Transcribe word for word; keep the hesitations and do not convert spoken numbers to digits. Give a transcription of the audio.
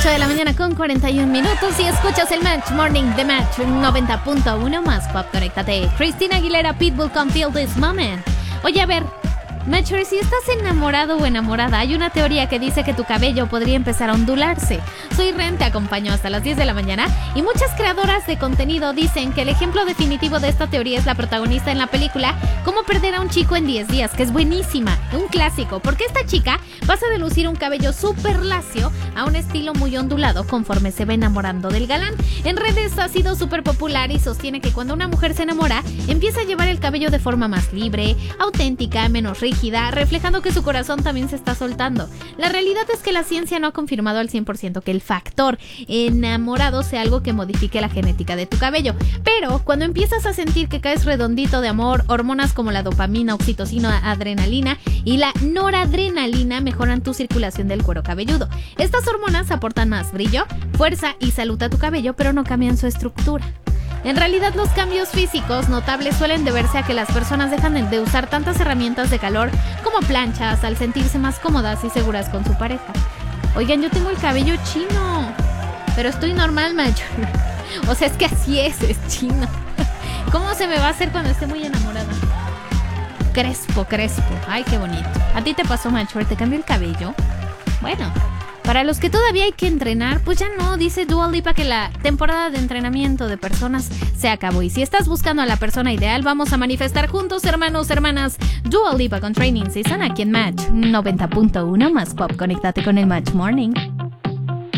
ocho de la mañana con cuarenta y un minutos y escuchas el Match Morning de Match noventa punto uno más Pop. Conéctate. Cristina Aguilera, Pitbull con Feel This Moment. Oye, a ver, Matcher, si estás enamorado o enamorada, hay una teoría que dice que tu cabello podría empezar a ondularse. Soy Ren, te acompaño hasta las diez de la mañana y muchas creadoras de contenido dicen que el ejemplo definitivo de esta teoría es la protagonista en la película Cómo perder a un chico en diez días, que es buenísima, un clásico, porque esta chica pasa de lucir un cabello súper lacio a un estilo muy ondulado conforme se va enamorando del galán. En redes ha sido súper popular y sostiene que cuando una mujer se enamora, empieza a llevar el cabello de forma más libre, auténtica, menos rígida, reflejando que su corazón también se está soltando. La realidad es que la ciencia no ha confirmado al cien por ciento que el factor enamorado sea algo que modifique la genética de tu cabello, pero cuando empiezas a sentir que caes redondito de amor, hormonas como la dopamina, oxitocina, adrenalina y la noradrenalina mejoran tu circulación del cuero cabelludo. Estas hormonas aportan más brillo, fuerza y salud a tu cabello, pero no cambian su estructura. En realidad, los cambios físicos notables suelen deberse a que las personas dejan de usar tantas herramientas de calor como planchas al sentirse más cómodas y seguras con su pareja. Oigan, yo tengo el cabello chino, pero estoy normal, macho. O sea, es que así es, es chino. ¿Cómo se me va a hacer cuando esté muy enamorada? Crespo, crespo. Ay, qué bonito. ¿A ti te pasó, macho? ¿Te cambió el cabello? Bueno, para los que todavía hay que entrenar, pues ya no, dice Dua Lipa que la temporada de entrenamiento de personas se acabó. Y si estás buscando a la persona ideal, vamos a manifestar juntos, hermanos, hermanas. Dua Lipa con Training Season aquí en Match noventa punto uno más Pop. Conéctate con el Match Morning.